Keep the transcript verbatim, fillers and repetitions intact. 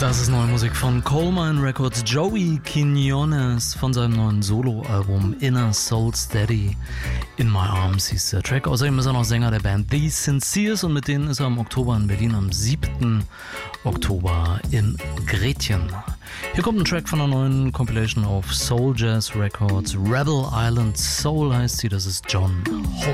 Das ist neue Musik von Coleman Records. Joey Quiñones von seinem neuen Soloalbum Inner Soul Steady. In My Arms hieß der Track. Außerdem ist er noch Sänger der Band The Sinceres und mit denen ist er im Oktober in Berlin, am siebten Oktober in Gretchen. Hier kommt ein Track von einer neuen Compilation auf Soul Jazz Records. Rebel Island Soul heißt sie, das ist John